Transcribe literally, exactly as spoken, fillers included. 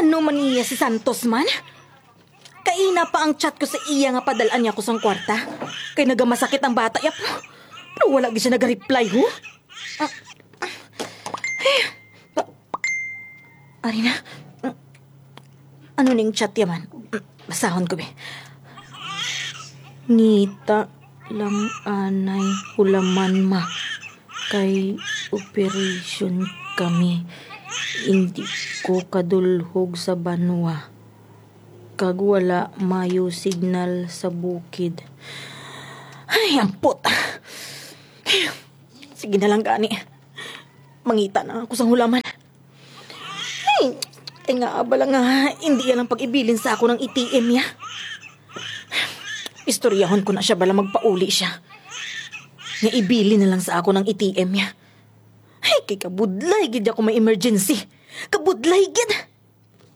Ano man niya si Santos man? Kaina pa ang chat ko sa iya nga padalaan niya ko sang kwarta. Kay nagamasakit ang bata yap. Pero wala gi siya nag-reply ho. Ah, ah, eh, ba- Ari na. Ano ning chat yaman? Basahon ko be. Ngita lang anay hulaman ma. Kay operation kami. Hindi ko kadulhog sa banwa. Kag wala mayo signal sa bukid. Ay, ampot. Sige na lang gani. Mangita na ako sa hulaman. Ay, ay nga abala nga, hindi yan ang pag-ibilin sa ako ng A T M niya. Istoryahon ko na siya bala magpauli siya. Nga ibili na lang sa ako ng A T M niya. Ay, kay kabudlay, gid ako may emergency. Kabudlay, gid.